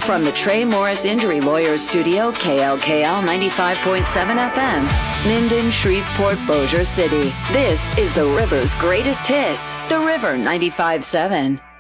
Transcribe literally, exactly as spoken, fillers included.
From the Trey Morris Injury Lawyers Studio, K L K L ninety-five point seven F M, Minden, Shreveport, Bossier City. This is the River's greatest hits, The River ninety-five point seven.